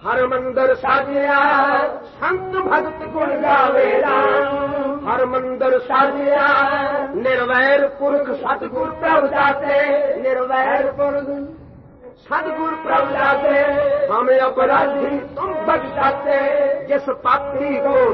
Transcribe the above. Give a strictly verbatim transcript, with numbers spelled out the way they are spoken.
हर मंदिर साजिया संत भगत गुण गावे राम। हर मंदिर साजिया निर्वैर पुरख सतगुर प्रभु दाते। निर्वैर पुरख सतगुर प्रभु दाते। हमें अपराधी तुम बख्शाते। जिस पापी को